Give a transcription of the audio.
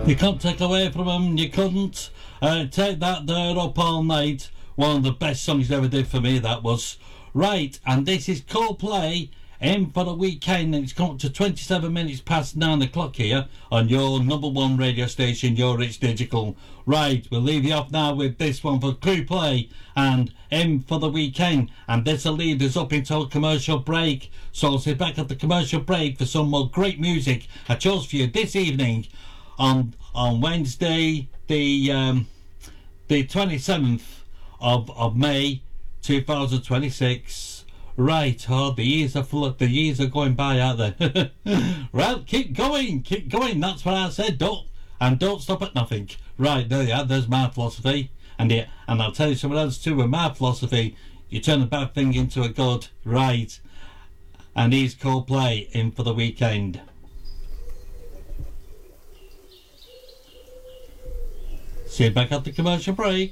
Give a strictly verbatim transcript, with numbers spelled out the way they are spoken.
You can't take away from them, you couldn't. Uh, take that there up all night. One of the best songs they ever did for me, that was. Right, and this is Coldplay, in for the weekend, and it's come up to twenty-seven minutes past nine o'clock here on your number one radio station, Your Rich Digital. Right, we'll leave you off now with this one for Coldplay and in for the weekend, and this will lead us up into a commercial break. So I'll sit back at the commercial break for some more great music I chose for you this evening on on Wednesday, the um, the twenty-seventh of of May, two thousand twenty-six. Right, oh, the years are full of, the years are going by, aren't they? Well, keep going, keep going. That's what I said. Don't and don't stop at nothing. Right, there you are. There's my philosophy, and yeah, and I'll tell you something else too. With my philosophy, you turn a bad thing into a good. Right, and he's Coldplay in for the weekend. See you back at the commercial break.